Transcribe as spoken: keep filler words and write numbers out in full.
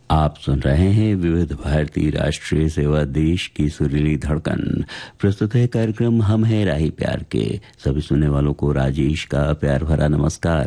आप सुन रहे हैं विविध भारती राष्ट्रीय सेवा देश की सुरीली धड़कन। प्रस्तुत है कार्यक्रम हम हैं राही प्यार के। सभी सुनने वालों को राजेश का प्यार भरा नमस्कार।